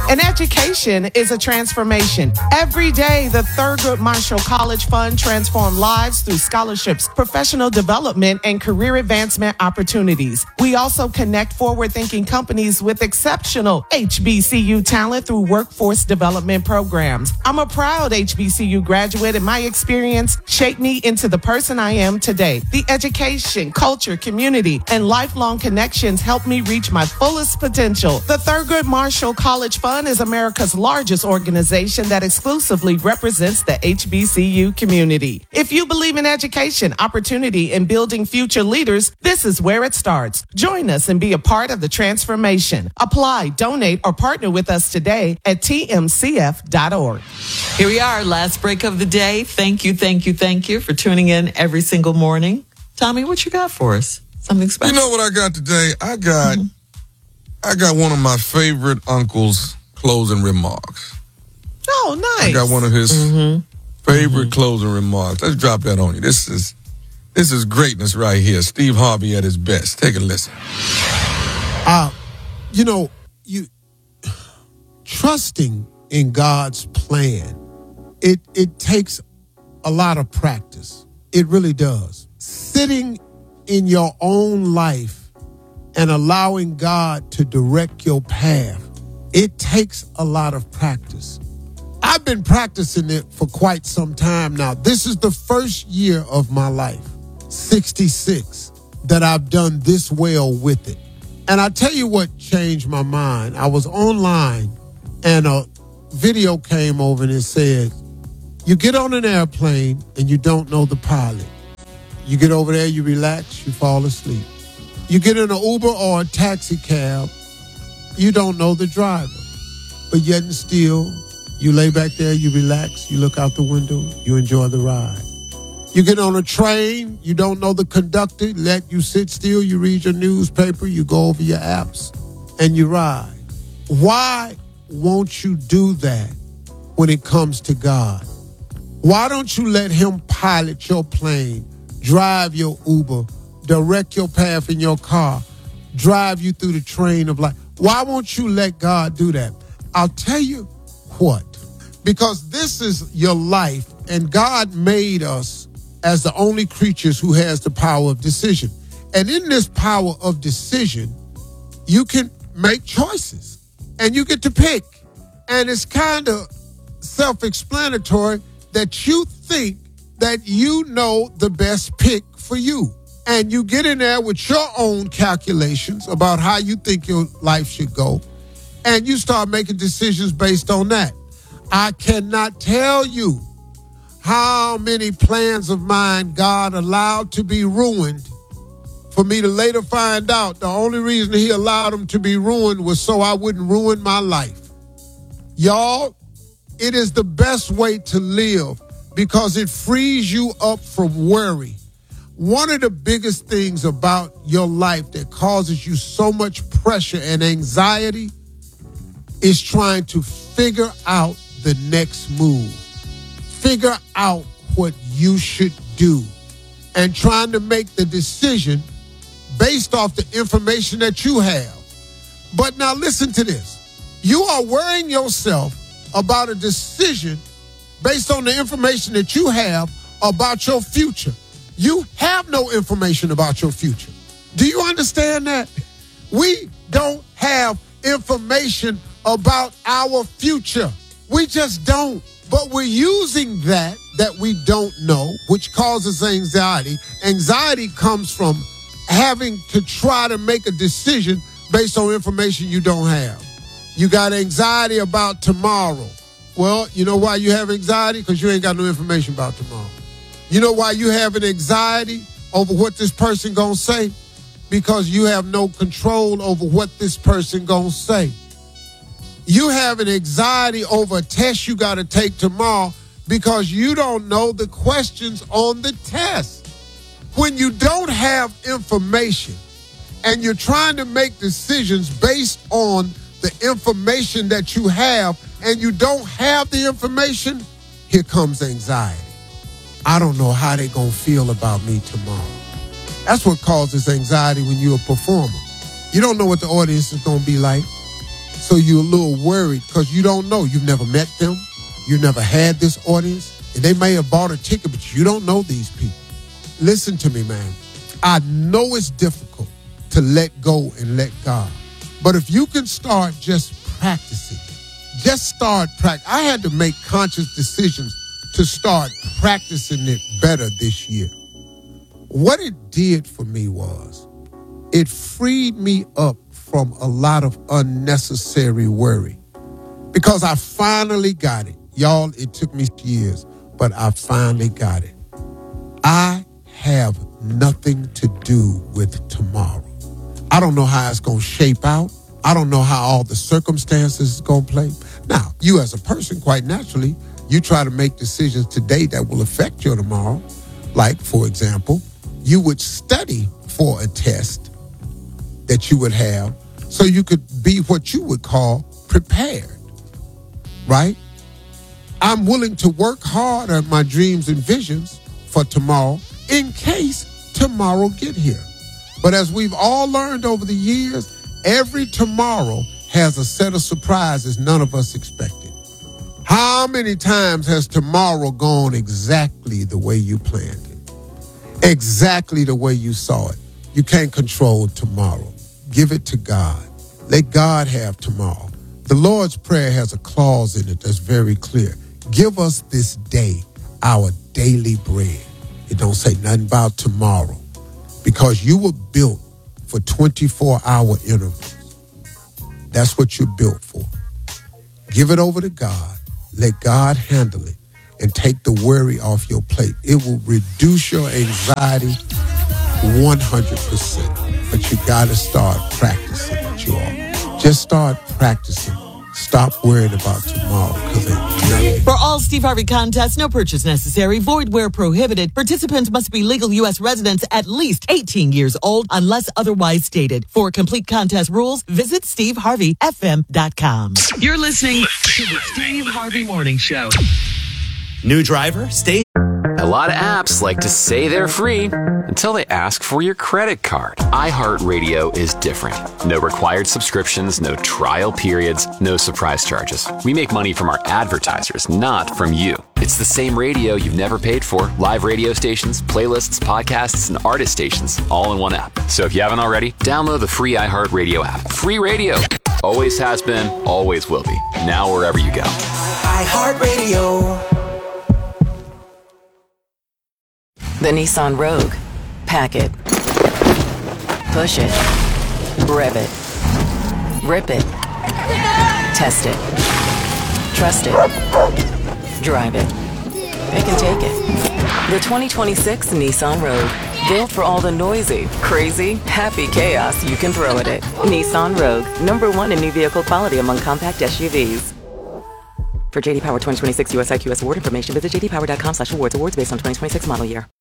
An education is a transformation. Every day, the Thurgood Marshall College Fund transforms lives through scholarships, professional development, and career advancement opportunities. We also connect forward-thinking companies with exceptional HBCU talent through workforce development programs. I'm a proud HBCU graduate, and my experience shaped me into the person I am today. The education, culture, community, and lifelong connections helped me reach my fullest potential. The Thurgood Marshall College Fund is America's largest organization that exclusively represents the HBCU community. If you believe in education, opportunity, and building future leaders, this is where it starts. Join us and be a part of the transformation. Apply, donate, or partner with us today at tmcf.org. Here we are, last break of the day. Thank you for tuning in every single morning. Tommy, what you got for us? Something special? You know what I got today? I got one of my favorite uncle's closing remarks. Oh, nice. I got one of his favorite closing remarks. Let's drop that on you. This is greatness right here. Steve Harvey at his best. Take a listen. You trusting in God's plan, it takes a lot of practice. It really does. Sitting in your own life and allowing God to direct your path, it takes a lot of practice. I've been practicing it for quite some time now. This is the first year of my life, 66, that I've done this well with it. And I tell you what changed my mind. I was online and a video came over and it said, you get on an airplane and you don't know the pilot. You get over there, you relax, you fall asleep. You get in an Uber or a taxi cab, you don't know the driver. But yet and still, you lay back there, you relax, you look out the window, you enjoy the ride. You get on a train, you don't know the conductor, let you sit still, you read your newspaper, you go over your apps, and you ride. Why won't you do that when it comes to God? Why don't you let him pilot your plane, drive your Uber, direct your path in your car, drive you through the train of life? Why won't you let God do that? I'll tell you what, because this is your life and God made us as the only creatures who has the power of decision. And in this power of decision, you can make choices and you get to pick. And it's kind of self-explanatory that you think that you know the best pick for you. And you get in there with your own calculations about how you think your life should go. And you start making decisions based on that. I cannot tell you how many plans of mine God allowed to be ruined for me to later find out the only reason he allowed them to be ruined was so I wouldn't ruin my life. Y'all, it is the best way to live because it frees you up from worry. One of the biggest things about your life that causes you so much pressure and anxiety is trying to figure out the next move. Figure out what you should do and trying to make the decision based off the information that you have. But now listen to this. You are worrying yourself about a decision based on the information that you have about your future. You have no information about your future. Do you understand that? We don't have information about our future. We just don't. But we're using that we don't know, which causes anxiety. Anxiety comes from having to try to make a decision based on information you don't have. You got anxiety about tomorrow. Well, you know why you have anxiety? Because you ain't got no information about tomorrow. You know why you have an anxiety over what this person gonna say? Because you have no control over what this person gonna say. You have an anxiety over a test you got to take tomorrow because you don't know the questions on the test. When you don't have information and you're trying to make decisions based on the information that you have and you don't have the information, here comes anxiety. I don't know how they're going to feel about me tomorrow. That's what causes anxiety when you're a performer. You don't know what the audience is going to be like. So you're a little worried because you don't know. You've never met them. You've never had this audience. And they may have bought a ticket, but you don't know these people. Listen to me, man. I know it's difficult to let go and let God. But if you can start just practicing, I had to make conscious decisions to start practicing it better this year. What it did for me was it freed me up from a lot of unnecessary worry because I finally got it. Y'all, it took me years, but I finally got it. I have nothing to do with tomorrow. I don't know how it's going to shape out. I don't know how all the circumstances is going to play. Now, you as a person, quite naturally, you try to make decisions today that will affect your tomorrow. Like, for example, you would study for a test that you would have so you could be what you would call prepared, right? I'm willing to work hard at my dreams and visions for tomorrow in case tomorrow get here. But as we've all learned over the years, every tomorrow has a set of surprises none of us expected. How many times has tomorrow gone exactly the way you planned it? Exactly the way you saw it. You can't control tomorrow. Give it to God. Let God have tomorrow. The Lord's Prayer has a clause in it that's very clear. Give us this day our daily bread. It don't say nothing about tomorrow because you were built for 24-hour intervals. That's what you're built for. Give it over to God. Let God handle it and take the worry off your plate. It will reduce your anxiety 100%. But you got to start practicing it, you all. Just start practicing. Stop worrying about tomorrow because ain't nothing. For all Steve Harvey contests, no purchase necessary, void where prohibited. Participants must be legal U.S. residents at least 18 years old unless otherwise stated. For complete contest rules, visit SteveHarveyFM.com. You're listening to the Steve Harvey Morning Show. New driver, stay. A lot of apps like to say they're free until they ask for your credit card. iHeartRadio is different. No required subscriptions, no trial periods, no surprise charges. We make money from our advertisers, not from you. It's the same radio you've never paid for. Live radio stations, playlists, podcasts, and artist stations, all in one app. So if you haven't already, download the free iHeartRadio app. Free radio. Always has been, always will be. Now wherever you go. iHeartRadio. The Nissan Rogue. Pack it. Push it. Rev it. Rip it. Test it. Trust it. Drive it. It can take it. The 2026 Nissan Rogue. Built for all the noisy, crazy, happy chaos you can throw at it. Nissan Rogue. #1 in new vehicle quality among compact SUVs. For JD Power 2026 US IQS award information, visit jdpower.com/awards. Awards based on 2026 model year.